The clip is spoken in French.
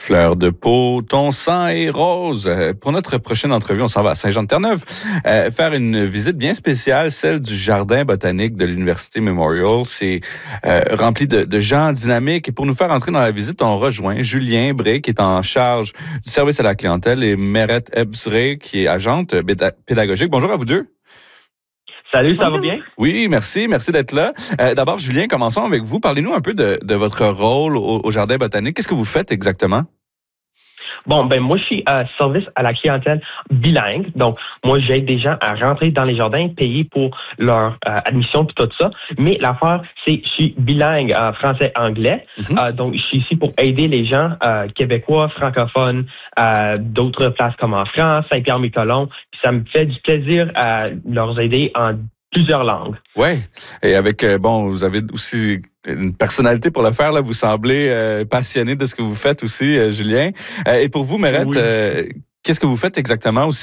Fleur de peau, ton sang est rose. Pour notre prochaine entrevue, on s'en va à Saint-Jean-de-Terre-Neuve faire une visite bien spéciale, celle du Jardin botanique de l'Université Memorial. C'est rempli de gens dynamiques. Et pour nous faire entrer dans la visite, on rejoint Julien Bré, qui est en charge du service à la clientèle, et Meret Ebsre, qui est agente pédagogique. Bonjour à vous deux. Salut, ça va bien? Oui, merci d'être là. D'abord, Julien, commençons avec vous. Parlez-nous un peu de votre rôle au Jardin botanique. Qu'est-ce que vous faites exactement? Bon, moi, je suis service à la clientèle bilingue. Donc, moi, j'aide des gens à rentrer dans les jardins, payer pour leur admission et tout ça. Mais l'affaire, c'est je suis bilingue français-anglais. Donc, je suis ici pour aider les gens québécois, francophones, d'autres places comme en France, Saint-Pierre-Miquelon. Puis ça me fait du plaisir à leur aider en plusieurs langues. Oui. Et avec, vous avez aussi une personnalité pour le faire, là. Vous semblez passionné de ce que vous faites aussi, Julien. Et pour vous, Meret, qu'est-ce que vous faites exactement